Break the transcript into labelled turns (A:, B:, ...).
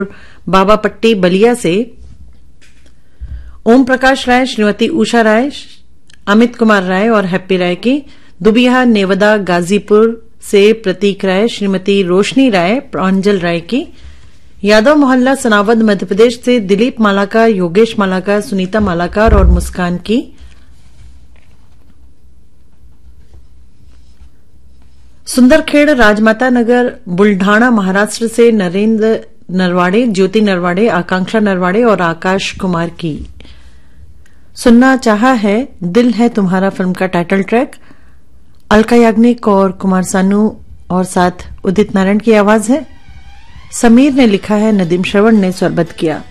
A: बाबा पट्टी बलिया से ओम प्रकाश राय, श्रीमती उषा राय, अमित कुमार राय और हैप्पी राय की। दुबिया नेवदा गाजीपुर से प्रतीक राय, श्रीमती रोशनी राय, प्रांजल राय की। यादव मोहल्ला सनावद मध्य प्रदेश से दिलीप मालाकार, योगेश मालाकार, सुनीता मालाकार और मुस्कान की। सुंदरखेड़ राजमाता नगर बुल्ढाना महाराष्ट्र से नरेंद्र नरवाड़े, ज्योति नरवाड़े, आकांक्षा नरवाड़े और आकाश कुमार की। सुनना चाहा है दिल है तुम्हारा फिल्म का टाइटल ट्रैक। अलका याग्निक और कुमार सानू और साथ उदित नारायण की आवाज है। समीर ने लिखा है, नदीम श्रवण ने स्वरबद्ध किया।